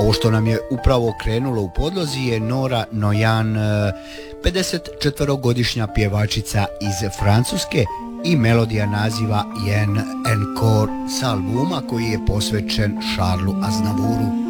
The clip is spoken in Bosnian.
Ovo što nam je upravo krenulo u podlozi je Nora Noyan, 54-godišnja pjevačica iz Francuske, i melodija naziva Yen Encore s albuma koji je posvećen Charlesu Aznavouru.